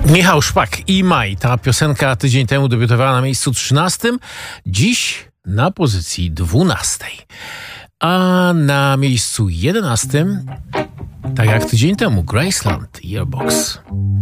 Michał Szpak i Maj. Ta piosenka tydzień temu debiutowała na miejscu 13, dziś na pozycji 12. A na miejscu 11, tak jak tydzień temu, Graceland Yearbox.